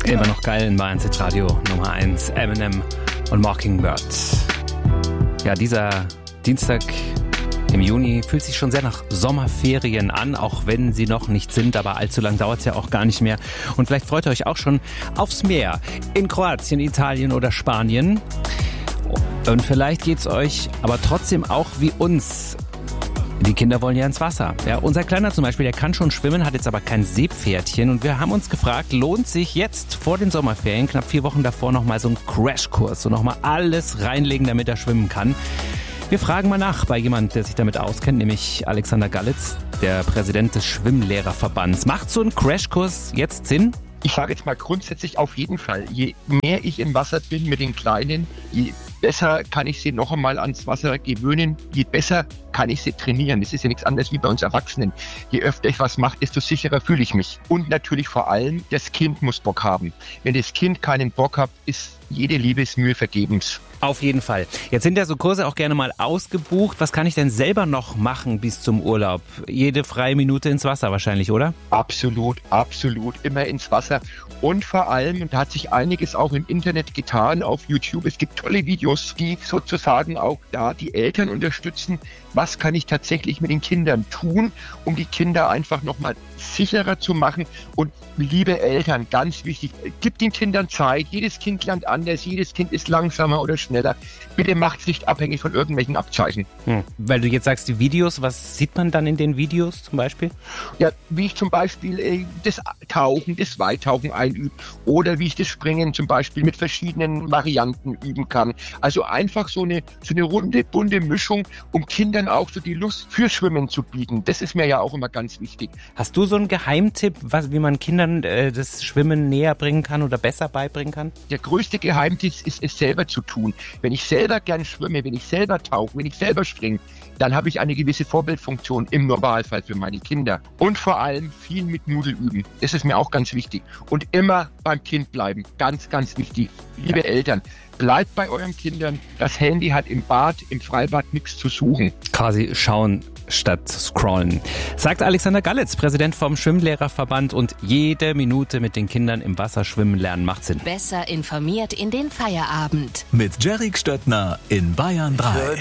Immer noch geil in Bayern Radio Nummer 1, Eminem und Mockingbird. Ja, dieser Dienstag im Juni fühlt sich schon sehr nach Sommerferien an, auch wenn sie noch nicht sind, aber allzu lang dauert es ja auch gar nicht mehr. Und vielleicht freut ihr euch auch schon aufs Meer in Kroatien, Italien oder Spanien. Und vielleicht geht's euch aber trotzdem auch wie uns. Die Kinder wollen ja ins Wasser. Ja, unser Kleiner zum Beispiel, der kann schon schwimmen, hat jetzt aber kein Seepferdchen. Und wir haben uns gefragt, lohnt sich jetzt vor den Sommerferien, knapp 4 Wochen davor, nochmal so ein Crashkurs, so nochmal alles reinlegen, damit er schwimmen kann? Wir fragen mal nach bei jemand, der sich damit auskennt, nämlich Alexander Galitz, der Präsident des Schwimmlehrerverbands. Macht so ein Crashkurs jetzt Sinn? Ich sage jetzt mal grundsätzlich auf jeden Fall. Je mehr ich im Wasser bin mit den Kleinen, je besser kann ich sie noch einmal ans Wasser gewöhnen, je besser kann ich sie trainieren. Das ist ja nichts anderes wie bei uns Erwachsenen. Je öfter ich was mache, desto sicherer fühle ich mich. Und natürlich vor allem, das Kind muss Bock haben. Wenn das Kind keinen Bock hat, ist jede Liebesmühe vergebens. Auf jeden Fall. Jetzt sind ja so Kurse auch gerne mal ausgebucht. Was kann ich denn selber noch machen bis zum Urlaub? Jede freie Minute ins Wasser wahrscheinlich, oder? Absolut, absolut. Immer ins Wasser. Und vor allem, und da hat sich einiges auch im Internet getan, auf YouTube. Es gibt tolle Videos, die sozusagen auch da die Eltern unterstützen. Was kann ich tatsächlich mit den Kindern tun, um die Kinder einfach nochmal sicherer zu machen? Und liebe Eltern, ganz wichtig, gebt den Kindern Zeit. Jedes Kind lernt anders, jedes Kind ist langsamer oder schneller. Bitte macht es nicht abhängig von irgendwelchen Abzeichen. Weil du jetzt sagst, die Videos, was sieht man dann in den Videos zum Beispiel? Ja, wie ich zum Beispiel das Tauchen, das Weitauchen einübe oder wie ich das Springen zum Beispiel mit verschiedenen Varianten üben kann. Also einfach so eine runde, bunte Mischung, um Kindern auch so die Lust für Schwimmen zu bieten. Das ist mir ja auch immer ganz wichtig. Hast du so einen Geheimtipp, wie man Kindern das Schwimmen näher bringen kann oder besser beibringen kann? Der größte Geheimtipp ist, es selber zu tun. Wenn ich selber gern schwimme, wenn ich selber tauche, wenn ich selber springe, dann habe ich eine gewisse Vorbildfunktion im Normalfall für meine Kinder. Und vor allem viel mit Nudel üben. Das ist mir auch ganz wichtig. Und immer beim Kind bleiben. Ganz, ganz wichtig. Liebe Eltern, bleibt bei euren Kindern. Das Handy hat im Bad, im Freibad nichts zu suchen. Quasi schauen statt scrollen. Sagt Alexander Galitz, Präsident vom Schwimmlehrerverband. Und jede Minute mit den Kindern im Wasser schwimmen lernen macht Sinn. Besser informiert in den Feierabend. Mit Jerry Stöttner in Bayern 3.